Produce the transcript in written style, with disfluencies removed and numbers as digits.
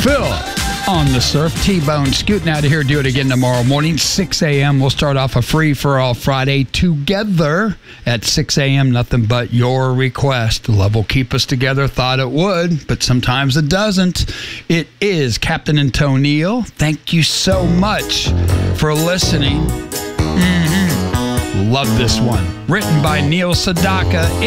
Phil on the surf. T-Bone scooting out of here. Do it again tomorrow morning, 6 a.m. We'll start off a free-for-all Friday together at 6 a.m. Nothing but your request. Love will keep us together. Thought it would, but sometimes it doesn't. It is Captain Antonio. Thank you so much for listening. Love this one. Written by Neil Sedaka.